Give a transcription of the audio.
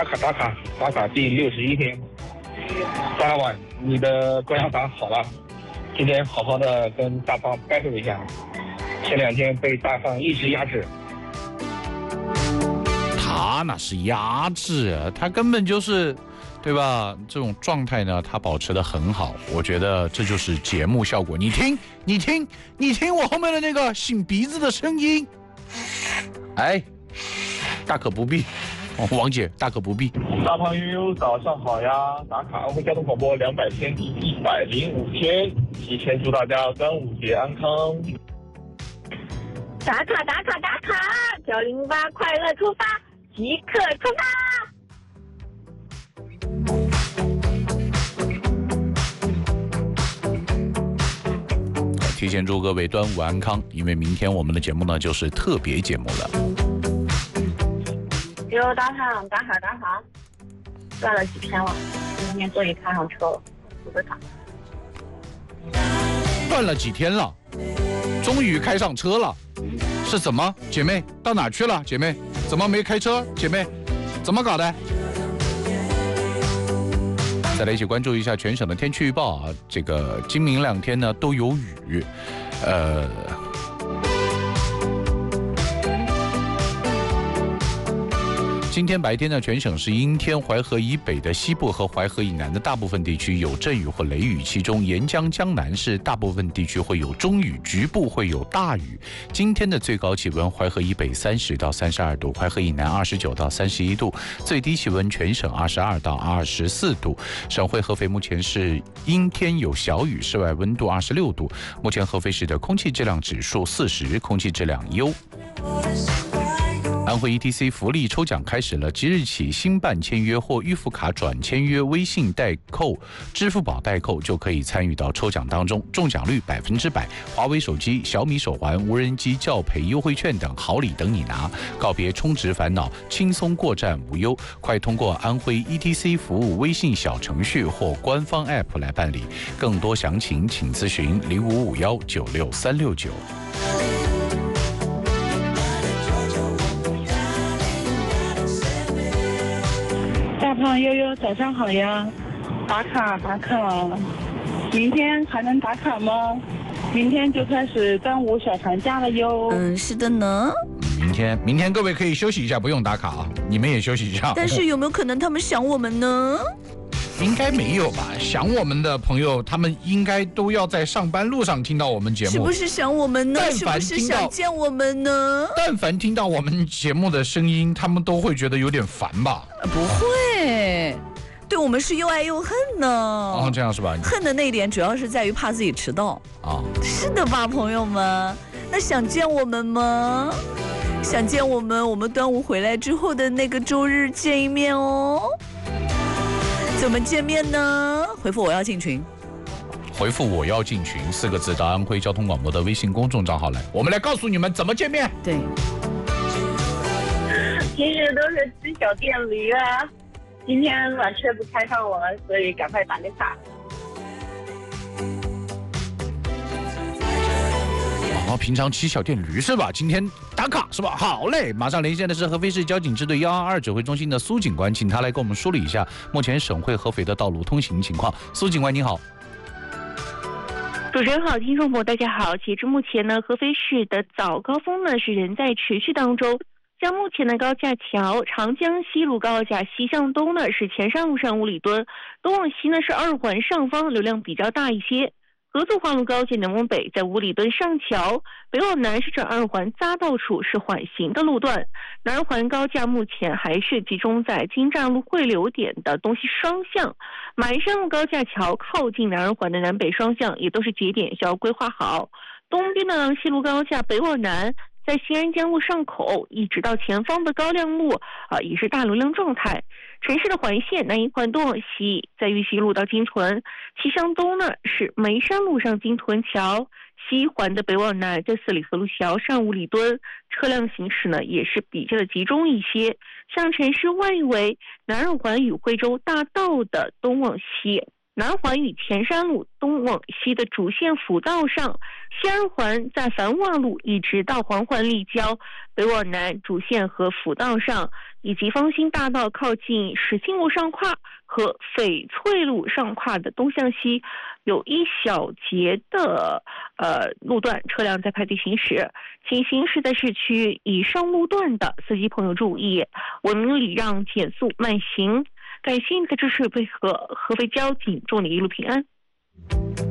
打卡第61天。张老板，你的高压打好了，今天好好的跟大胖 battle 一下，前2天被大胖一直压制。 他那是压制啊，他根本就是，对吧？这种状态呢，他保持得很好，我觉得这就是节目效果。你听我后面的那个擤鼻子的声音，哎，大可不必。王姐，大可不必。 大胖悠悠，早上好呀！打卡安徽交通广播200天第105天，提前祝大家端午节安康。 打卡908快乐出发，即刻出发！提前祝各位端午安康，因为明天我们的节目呢就是特别节目了。 又打卡，转了几天了，今天终于开上车了，不会卡。 转了几天了，终于开上车了，是怎么？姐妹到哪去了？姐妹怎么没开车？姐妹怎么搞的？再来一起关注一下全省的天气预报啊，这个今明2天呢都有雨，今天白天呢，全省是阴天，淮河以北的西部和淮河以南的大部分地区有阵雨或雷雨，其中沿江江南是大部分地区会有中雨，局部会有大雨。今天的最高气温，淮河以北30到32度，淮河以南29到31度，最低气温全省22到24度。省会合肥目前是阴天有小雨，室外温度26度。目前合肥市的空气质量指数40，空气质量优。安徽 ETC 福利抽奖开始了，即日起新办签约或预付卡转签约、微信代扣、支付宝代扣就可以参与到抽奖当中，中奖率100%，华为手机、小米手环、无人机教培优惠券等好礼等你拿，告别充值烦恼，轻松过站无忧。快通过安徽 ETC 服务微信小程序或官方 App 来办理，更多详情请咨询0551963669。 大胖悠悠，早上好呀！打卡，明天还能打卡吗？明天就开始端午小长假了哟。 是的呢。 明天各位可以休息一下，不用打卡啊，你们也休息一下。 但是有没有可能他们想我们呢？ 应该没有吧？想我们的朋友，他们应该都要在上班路上听到我们节目。 是不是想我们呢？是不是想见我们呢？ 但凡听到我们节目的声音，他们都会觉得有点烦吧？ 不会，对我们是又爱又恨呢。 哦，这样是吧？ 恨的那一点主要是在于怕自己迟到啊。是的吧，朋友们？那想见我们吗？想见我们端午回来之后的那个周日见一面哦。怎么见面呢？回复我要进群， 回复我要进群4个字到安徽交通广播的微信公众账号来，我们来告诉你们怎么见面。 对， 平时都是吃小电驴啊，今天把车子开上我了，所以赶快打个卡。 平常骑小电驴是吧？今天打卡是吧？好嘞，马上连线的是合肥市交警支队122指挥中心的苏警官，请他来跟我们梳理一下目前省会合肥的道路通行情况。苏警官你好。 主持人好，听众朋友大家好。截至目前呢，合肥市的早高峰呢是仍在持续当中。像目前的高架桥长江西路高架西向东呢是前山路上5里墩，东往西呢是2环上方流量比较大一些。合作花路高架南往北在5里墩上桥，北往南是转2环匝道处是缓行的路段。南2环高架目前还是集中在金站路汇流点的东西双向，马鞍山路高架桥靠近南2环的南北双向也都是节点需要规划好。东边的郎西路高架北往南在新安江路上口一直到前方的高亮路也是大流量状态。城市的环线南1环东往西在玉溪路到金屯，西向东呢是眉山路上金屯桥，西环的北往南在四里河路桥上5里墩，车辆行驶呢也是比较的集中一些。像城市外围南2环与惠州大道的东往西南环与前山路东往西的主线辅道上，西二环在繁华路一直到环环立交，北往南主线和辅道上，以及芳兴大道靠近始兴路上跨和翡翠路上跨的东向西，有一小节的路段车辆在排队行驶，请行驶在市区以上路段的司机朋友注意，文明礼让，减速慢行。感谢您的支持配合，合肥交警祝你一路平安。